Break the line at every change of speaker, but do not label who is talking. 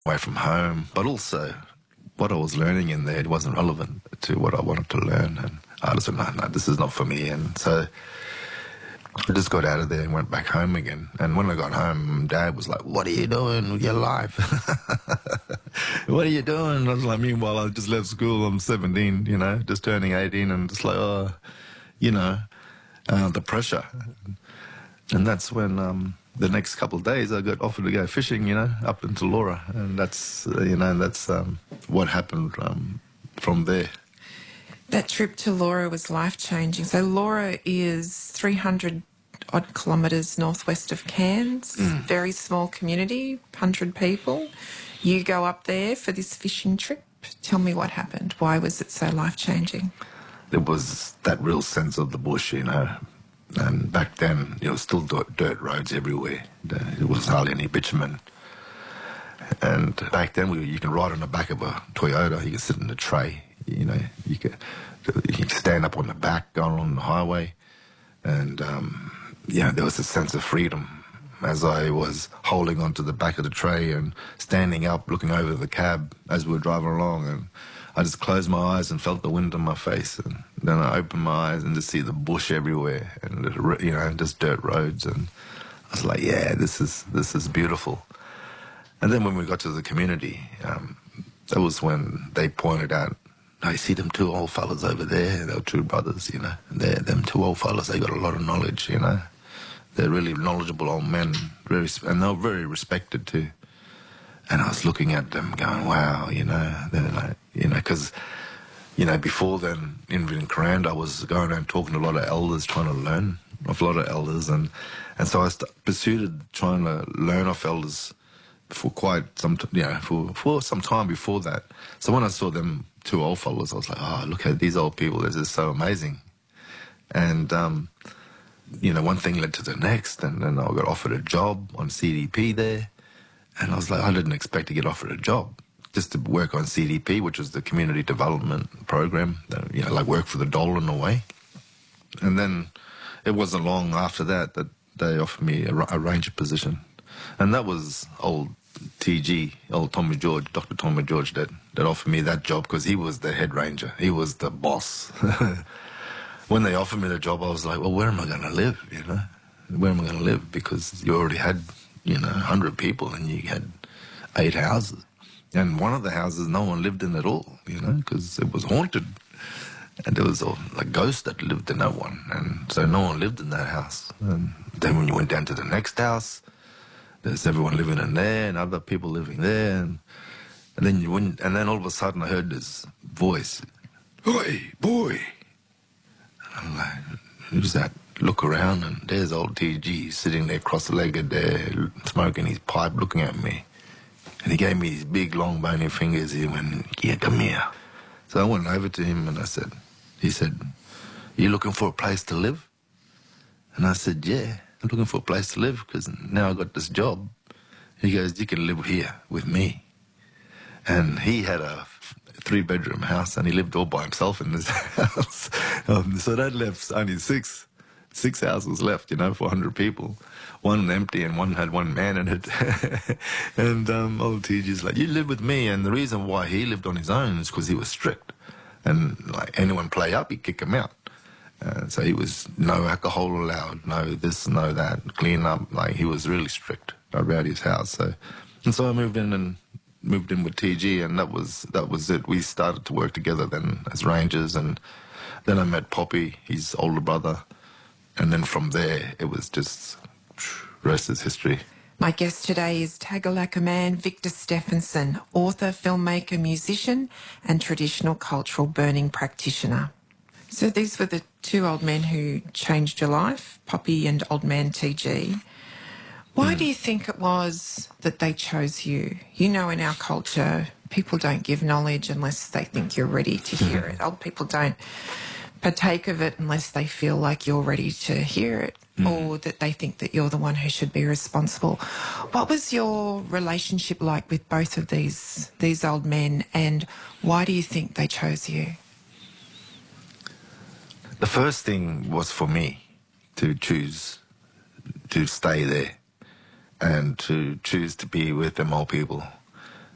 away from home, but also what I was learning in there, it wasn't relevant to what I wanted to learn. And I just said, no, this is not for me. And so I just got out of there and went back home again. And when I got home, Dad was like, what are you doing with your life? What are you doing? I was like, meanwhile, I just left school. I'm 17, just turning 18, and just like, the pressure. And that's when the next couple of days I got offered to go fishing, up into Laura. And that's, what happened from there.
That trip to Laura was life-changing. So Laura is 300-odd kilometres northwest of Cairns, very small community, 100 people. You go up there for this fishing trip. Tell me what happened. Why was it so life-changing?
There was that real sense of the bush, and back then it was still dirt roads everywhere. It was hardly any bitumen. And back then you can ride on the back of a Toyota, you can sit in the tray, you can stand up on the back going on the highway. And, there was a sense of freedom as I was holding onto the back of the tray and standing up, looking over the cab as we were driving along. And I just closed my eyes and felt the wind on my face. And then I opened my eyes and just see the bush everywhere and, just dirt roads. And I was like, yeah, this is beautiful. And then when we got to the community, that was when they pointed out, I see them two old fellas over there. They were two brothers, and them two old fellas, they got a lot of knowledge, They're really knowledgeable old men, and they were very respected too. And I was looking at them going, wow, they're like, because, before then, in Kuranda, I was going around talking to a lot of elders, trying to learn off a lot of elders. And so I pursued trying to learn off elders for quite some, for some time before that. So when I saw them two old fellas, I was like, oh, look at these old people. This is so amazing. And, one thing led to the next, and then I got offered a job on CDP there. And I was like, I didn't expect to get offered a job, just to work on CDP, which was the Community Development Program, like work for the dole in a way. And then it wasn't long after that they offered me a ranger position. And that was old TG, old Tommy George, Dr. Tommy George, that offered me that job because he was the head ranger. He was the boss. When they offered me the job, I was like, well, where am I going to live, Where am I going to live? Because you already had, 100 people and you had 8 houses. And one of the houses, no one lived in at all, because it was haunted. And there was a ghost that lived in that one. And so no one lived in that house. And then when you went down to the next house, there's everyone living in there and other people living there. And then all of a sudden I heard this voice, "Oi, boy." I'm like, who's that? Look around, and there's old TG sitting there cross-legged there, smoking his pipe, looking at me. And he gave me his big, long, bony fingers. He went, yeah, come here. So I went over to him and he said, you looking for a place to live? And I said, yeah, I'm looking for a place to live because now I got this job. He goes, you can live here with me. And he had a 3-bedroom house, and he lived all by himself in this house. So that left only six houses left, for 100 people. One empty and one had one man in it. And old TG's like, you live with me. And the reason why he lived on his own is because he was strict. And like anyone play up, he'd kick him out. So he was no alcohol allowed, no this, no that, clean up. Like he was really strict about his house. So I moved in with TG, and that was it. We started to work together then as rangers, and then I met Poppy, his older brother, and then from there it was just rest is history.
My guest today is Tagalaka man Victor Stephenson, author, filmmaker, musician and traditional cultural burning practitioner. So these were the two old men who changed your life, Poppy and old man TG. Why do you think it was that they chose you? In our culture, people don't give knowledge unless they think you're ready to hear it. Old people don't partake of it unless they feel like you're ready to hear it or that they think that you're the one who should be responsible. What was your relationship like with both of these old men, and why do you think they chose you?
The first thing was for me to choose to stay there and to choose to be with them old people.